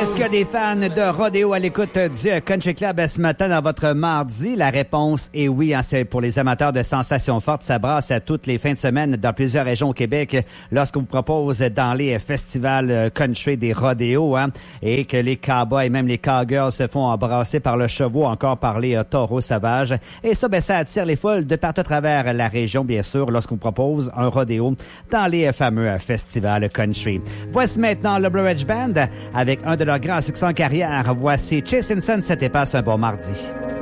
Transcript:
Est-ce qu'il y a des fans de rodéo à l'écoute du Country Club ce matin dans votre mardi? La réponse est oui. C'est pour les amateurs de sensations fortes. Ça brasse à toutes les fins de semaine dans plusieurs régions au Québec lorsqu'on vous propose dans les festivals country des rodéos et que les cowboys et même les cowgirls se font embrasser par le chevaux, encore par les taureaux sauvages. Et ça, ça attire les foules de partout à travers la région, bien sûr, lorsqu'on propose un rodéo dans les fameux festivals country. Voici maintenant le Blue Ridge Band avec un de leurs grands succès en carrière. Voici Chasing Sunset et passe un bon mardi.